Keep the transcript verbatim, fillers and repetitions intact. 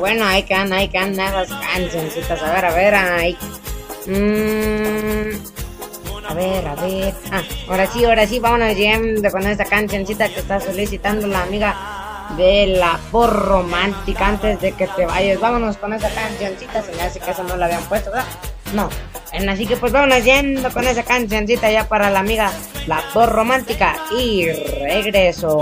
bueno, ahí quedan, ahí quedan esas cancioncitas. A ver, a ver, ahí. Mmm... A ver, a ver. Ah, ahora sí, ahora sí, vámonos yendo con esta cancioncita que está solicitando la amiga de la por romántica. Antes de que te vayas, vámonos con esa cancioncita. Se me hace que eso no la habían puesto, ¿verdad? No. Así que pues vámonos yendo con esa cancioncita ya para la amiga la por romántica. Y regreso.